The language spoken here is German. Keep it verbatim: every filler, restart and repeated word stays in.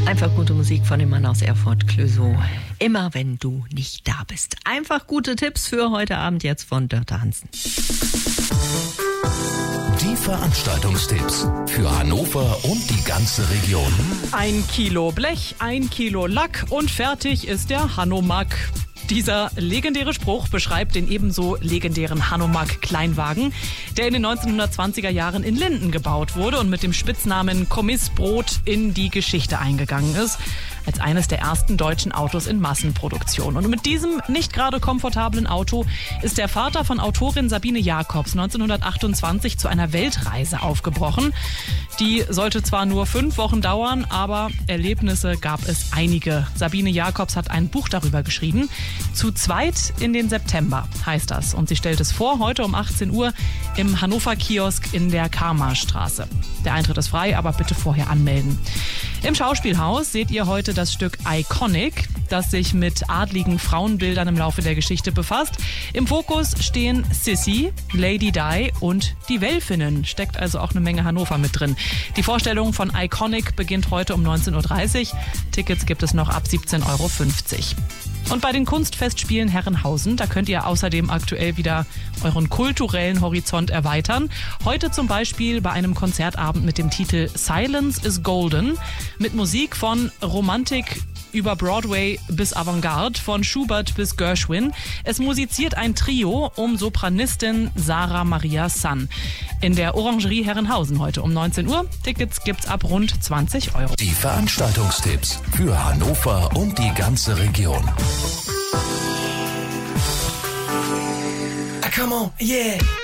Einfach gute Musik von dem Mann aus Erfurt, Clouseau. Immer wenn du nicht da bist. Einfach gute Tipps für heute Abend jetzt von Dörte Hansen. Die Veranstaltungstipps für Hannover und die ganze Region. Ein Kilo Blech, ein Kilo Lack und fertig ist der Hanomag. Dieser legendäre Spruch beschreibt den ebenso legendären Hanomag-Kleinwagen, der in den neunzehnhundertzwanziger Jahren in Linden gebaut wurde und mit dem Spitznamen Kommissbrot in die Geschichte eingegangen ist, als eines der ersten deutschen Autos in Massenproduktion. Und mit diesem nicht gerade komfortablen Auto ist der Vater von Autorin Sabine Jacobs neunzehnhundertachtundzwanzig zu einer Weltreise aufgebrochen. Die sollte zwar nur fünf Wochen dauern, aber Erlebnisse gab es einige. Sabine Jacobs hat ein Buch darüber geschrieben. Zu zweit in den September heißt das. Und sie stellt es vor, heute um achtzehn Uhr im Hannover-Kiosk in der Karmarstraße. Der Eintritt ist frei, aber bitte vorher anmelden. Im Schauspielhaus seht ihr heute das Stück Iconic, das sich mit adligen Frauenbildern im Laufe der Geschichte befasst. Im Fokus stehen Sissy, Lady Di und die Welfinnen. Steckt also auch eine Menge Hannover mit drin. Die Vorstellung von Iconic beginnt heute um neunzehn Uhr dreißig. Tickets gibt es noch ab siebzehn Euro fünfzig. Und bei den Kunstfestspielen Herrenhausen, da könnt ihr außerdem aktuell wieder euren kulturellen Horizont erweitern. Heute zum Beispiel bei einem Konzertabend mit dem Titel Silence is Golden mit Musik von Romantik über Broadway bis Avantgarde, von Schubert bis Gershwin. Es musiziert ein Trio um Sopranistin Sarah Maria Sun. In der Orangerie Herrenhausen heute um neunzehn Uhr. Tickets gibt's ab rund zwanzig Euro. Die Veranstaltungstipps für Hannover und die ganze Region. Come on, yeah.